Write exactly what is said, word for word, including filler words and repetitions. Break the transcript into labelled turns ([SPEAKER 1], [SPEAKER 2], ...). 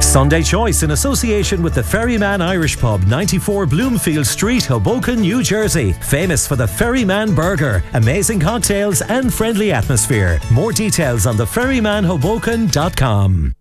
[SPEAKER 1] Sunday Choice in association with the Ferryman Irish Pub, ninety-four Bloomfield Street, Hoboken, New Jersey. Famous for the Ferryman Burger, amazing cocktails and friendly atmosphere. More details on the ferryman hoboken dot com.